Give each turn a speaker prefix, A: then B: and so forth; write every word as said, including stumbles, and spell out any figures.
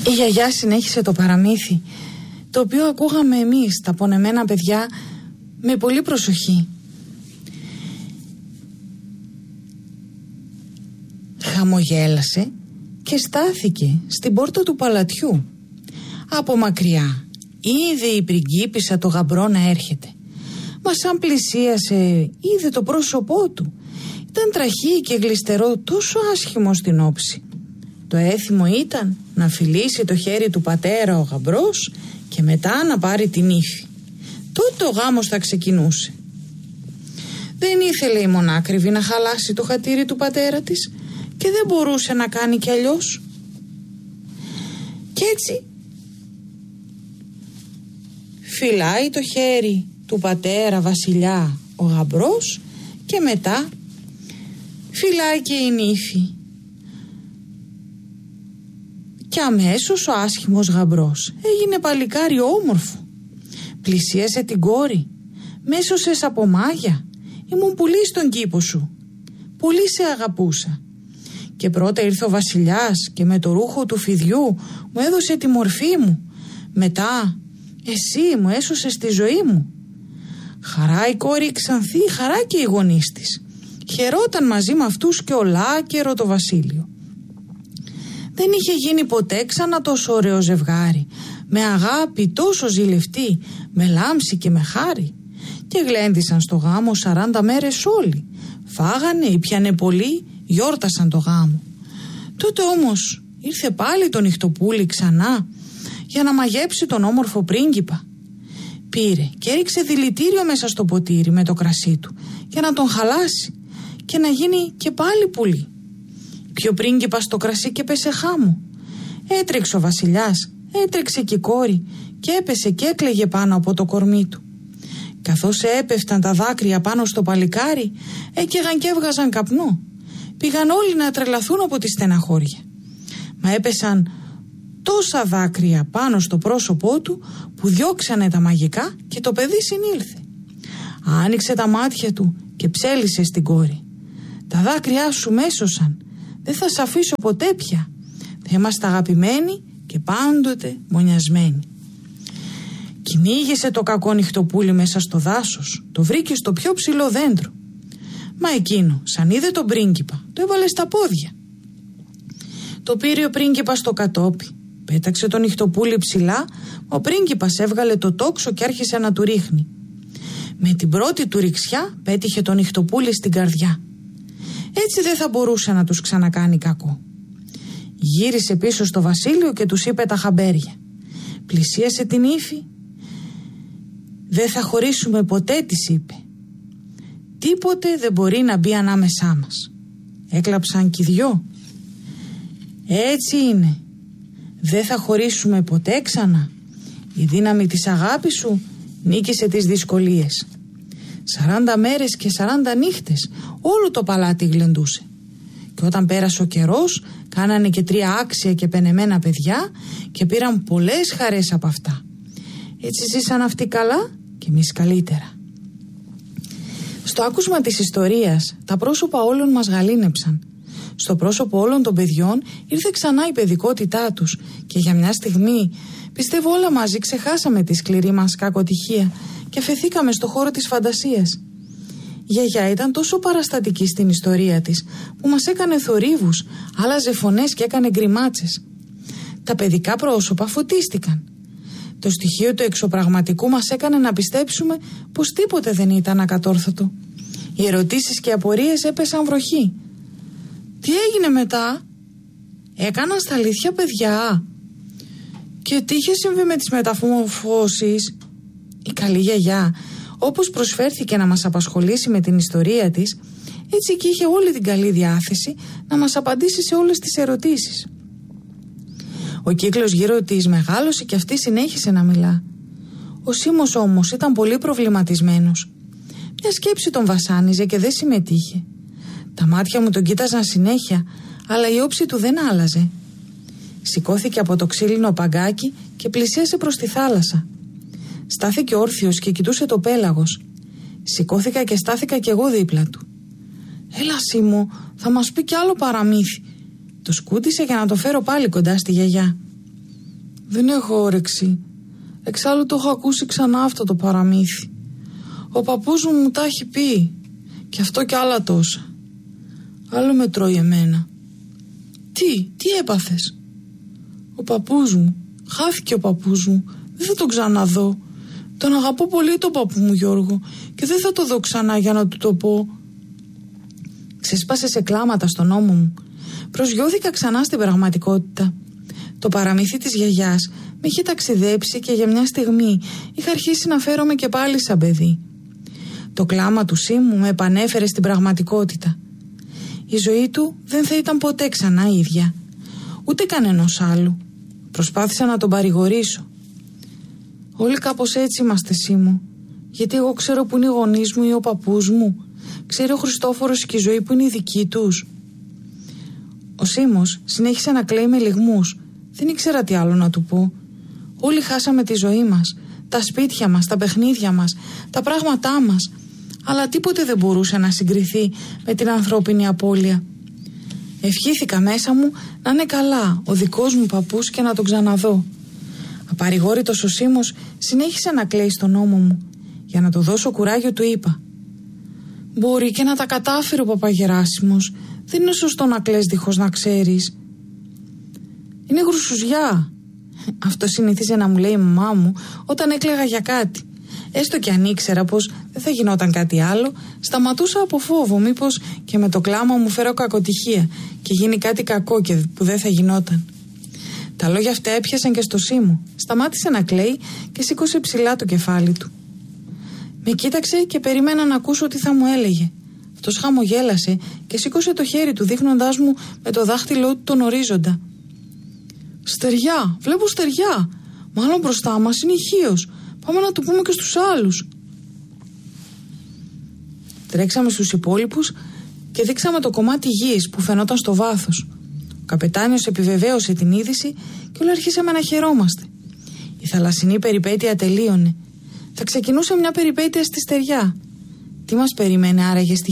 A: Η γιαγιά συνέχισε το παραμύθι, το οποίο ακούγαμε εμείς τα πονεμένα παιδιά με πολύ προσοχή. Χαμογέλασε και στάθηκε στην πόρτα του παλατιού. Από μακριά είδε η πριγκίπισσα το γαμπρό να έρχεται. Μα σαν πλησίασε είδε το πρόσωπό του. Ήταν τραχή και γλιστερό, τόσο άσχημο στην όψη. Το έθιμο ήταν να φιλήσει το χέρι του πατέρα ο γαμπρός και μετά να πάρει την ύφη. Τότε ο γάμος θα ξεκινούσε. Δεν ήθελε η μονάκριβη να χαλάσει το χατήρι του πατέρα της και δεν μπορούσε να κάνει κι αλλιώς. Κι έτσι φυλάει το χέρι του πατέρα βασιλιά ο γαμπρός και μετά φυλάει και η νύφη. Και αμέσως ο άσχημος γαμπρός έγινε παλικάρι όμορφο. Πλησίασε την κόρη. Μέσωσες από μάγια. Ήμουν πολύ στον κήπο σου. Πολύ σε αγαπούσα. Και πρώτα ήρθε ο βασιλιάς και με το ρούχο του φιδιού μου έδωσε τη μορφή μου. Μετά εσύ μου έσωσες τη ζωή μου. Χαρά η κόρη ξανθή, χαρά και οι γονείς της. Χαιρόταν μαζί με αυτούς και ολάκερο το βασίλειο. Δεν είχε γίνει ποτέ ξανά τόσο ωραίο ζευγάρι, με αγάπη τόσο ζηλευτή, με λάμψη και με χάρη. Και γλέντισαν στο γάμο σαράντα μέρες όλοι. Φάγανε, ήπιανε πολύ, γιόρτασαν το γάμο. Τότε όμως ήρθε πάλι το νυχτοπούλι ξανά για να μαγέψει τον όμορφο πρίγκιπα. Πήρε και έριξε δηλητήριο μέσα στο ποτήρι με το κρασί του για να τον χαλάσει και να γίνει και πάλι πουλί. Πιο πρίγκιπα στο κρασί και πέσε χάμω. Έτρεξε ο βασιλιάς, έτρεξε και η κόρη και έπεσε και έκλαιγε πάνω από το κορμί του. Καθώς έπεφταν τα δάκρυα πάνω στο παλικάρι, έκαιγαν και έβγαζαν καπνό. Πήγαν όλοι να τρελαθούν από τη στεναχώρια. Μα έπεσαν τόσα δάκρυα πάνω στο πρόσωπό του που διώξανε τα μαγικά και το παιδί συνήλθε. Άνοιξε τα μάτια του και ψέλισε στην κόρη. Τα δάκρυά σου μέσωσαν. Δεν θα σ' αφήσω ποτέ πια. Θα είμαστε αγαπημένοι και πάντοτε μονιασμένοι. Κυνήγησε το κακό νυχτοπούλι μέσα στο δάσος. Το βρήκε στο πιο ψηλό δέντρο. Μα εκείνο, σαν είδε τον πρίγκιπα, το έβαλε στα πόδια. Το πήρε ο πρίγκιπας στο κατόπι. Πέταξε το νυχτοπούλι ψηλά. Ο πρίγκιπας έβγαλε το τόξο και άρχισε να του ρίχνει. Με την πρώτη του ριξιά πέτυχε το νυχτοπούλι στην καρδιά. Έτσι δεν θα μπορούσε να τους ξανακάνει κακό. Γύρισε πίσω στο βασίλειο και τους είπε τα χαμπέρια. Πλησίασε την ύφη. Δεν θα χωρίσουμε ποτέ, της είπε. Τίποτε δεν μπορεί να μπει ανάμεσά μας. Έκλαψαν κι οι δυο. Έτσι είναι. Δεν θα χωρίσουμε ποτέ ξανά. Η δύναμη της αγάπης σου νίκησε τις δυσκολίες. Σαράντα μέρες και σαράντα νύχτες όλο το παλάτι γλεντούσε. Και όταν πέρασε ο καιρός, κάνανε και τρία άξια και πενεμένα παιδιά και πήραν πολλές χαρές από αυτά. Έτσι ζήσαν αυτοί καλά και εμείς καλύτερα. Στο άκουσμα της ιστορίας, τα πρόσωπα όλων μας γαλήνεψαν. Στο πρόσωπο όλων των παιδιών ήρθε ξανά η παιδικότητά τους και για μια στιγμή, πιστεύω, όλα μαζί ξεχάσαμε τη σκληρή μας κακοτυχία και αφεθήκαμε στο χώρο της φαντασίας. Η γιαγιά ήταν τόσο παραστατική στην ιστορία της που μας έκανε θορύβους, άλλαζε φωνές και έκανε γκριμάτσες. Τα παιδικά πρόσωπα φωτίστηκαν. Το στοιχείο του εξωπραγματικού μας έκανε να πιστέψουμε πως τίποτε δεν ήταν ακατόρθωτο. Οι ερωτήσεις και απορίες έπεσαν βροχή. Τι έγινε μετά? Έκαναν στα αλήθεια παιδιά? Και τι είχε συμβεί με τις μεταμορφώσεις? Η καλή γιαγιά, όπως προσφέρθηκε να μας απασχολήσει με την ιστορία της, έτσι και είχε όλη την καλή διάθεση να μας απαντήσει σε όλες τις ερωτήσεις. Ο κύκλος γύρω της μεγάλωσε και αυτή συνέχισε να μιλά. Ο Σίμος όμως ήταν πολύ προβληματισμένος. Μια σκέψη τον βασάνιζε και δεν συμμετείχε. Τα μάτια μου τον κοίταζαν συνέχεια, αλλά η όψη του δεν άλλαζε. Σηκώθηκε από το ξύλινο παγκάκι και πλησίασε προς τη θάλασσα. Στάθηκε όρθιος και κοιτούσε το πέλαγος. Σηκώθηκα και στάθηκα κι εγώ δίπλα του. «Έλα Σίμω, θα μας πει κι άλλο παραμύθι». Το σκούτισε για να το φέρω πάλι κοντά στη γιαγιά. Δεν έχω όρεξη. Εξάλλου το έχω ακούσει ξανά αυτό το παραμύθι. Ο παππούς μου μου τα έχει πει. Και αυτό κι άλλα τόσα. Άλλο με τρώει εμένα. Τι, τι έπαθες? Ο παππούς μου. Χάθηκε ο παππούς μου. Δεν θα τον ξαναδώ. Τον αγαπώ πολύ τον παππού μου, Γιώργο, και δεν θα το δω ξανά για να του το πω. Ξεσπάσε σε κλάματα στον ώμο μου. Προσγειώθηκα ξανά στην πραγματικότητα. Το παραμύθι της γιαγιάς με είχε ταξιδέψει και για μια στιγμή είχα αρχίσει να φέρομαι και πάλι σαν παιδί. Το κλάμα του Σίμου με επανέφερε στην πραγματικότητα. Η ζωή του δεν θα ήταν ποτέ ξανά ίδια. Ούτε κανένας άλλου. Προσπάθησα να τον παρηγορήσω. Όλοι κάπως έτσι είμαστε, Σίμου. Γιατί εγώ ξέρω που είναι οι γονείς μου ή ο παππούς μου. Ξέρει ο Χριστόφορος και η ζωή που είναι η δική τους. Ο Σίμος συνέχισε να κλαίει με λυγμούς. Δεν ήξερα τι άλλο να του πω. Όλοι χάσαμε τη ζωή μας, τα σπίτια μας, τα παιχνίδια μας, τα πράγματά μας. Αλλά τίποτε δεν μπορούσε να συγκριθεί με την ανθρώπινη απώλεια. Ευχήθηκα μέσα μου να είναι καλά ο δικός μου παππούς και να τον ξαναδώ. Απαρηγόρητος ο Σίμος συνέχισε να κλαίει στον ώμο μου. Για να του δώσω κουράγιο του είπα: «Μπορεί και να τα κατάφερε ο Παπαγεράσιμος. Δεν είναι σωστό να κλαις δίχως να ξέρεις». «Είναι γρουσουζιά». Αυτό συνηθίζε να μου λέει η μαμά μου όταν έκλαιγα για κάτι. Έστω και αν ήξερα πως δεν θα γινόταν κάτι άλλο, σταματούσα από φόβο μήπως και με το κλάμα μου φέρω κακοτυχία και γίνει κάτι κακό και που δεν θα γινόταν. Τα λόγια αυτά έπιασαν και στο Σίμου. Σταμάτησε να κλαίει και σήκωσε ψηλά το κεφάλι του. Με κοίταξε και περίμενα να ακούσω τι θα μου έλεγε. Αυτός χαμογέλασε και σήκωσε το χέρι του δείχνοντάς μου με το δάχτυλό του τον ορίζοντα. «Στεριά, βλέπω στεριά. Μάλλον μπροστά μας είναι ηχείος. Πάμε να του πούμε και στους άλλους». Τρέξαμε στους υπόλοιπους και δείξαμε το κομμάτι γης που φαινόταν στο βάθος. Ο καπετάνιος επιβεβαίωσε την είδηση και όλοι αρχίσαμε να χαιρόμαστε. Η θαλασσινή περιπέτεια τελείωνε. Θα ξεκινούσε μια περιπέτεια στη στεριά. Τι μας περιμένει άραγε στη